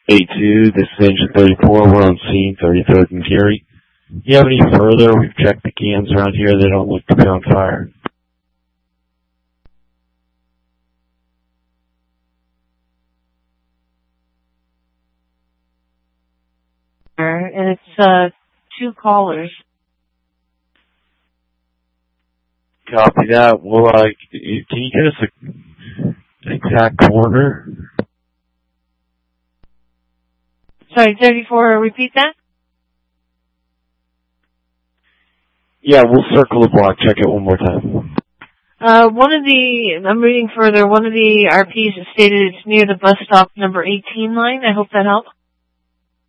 8-2, this is Engine 34, we're on scene, 33rd and Geary. You have any further? We've checked the cams around here, they don't look to be on fire. And it's 2 callers. Copy that. Well, can you get us an exact corner? Sorry, 34, repeat that? Yeah, we'll circle the block. Check it one more time. I'm reading further. One of the RPs stated it's near the bus stop number 18 line. I hope that helps.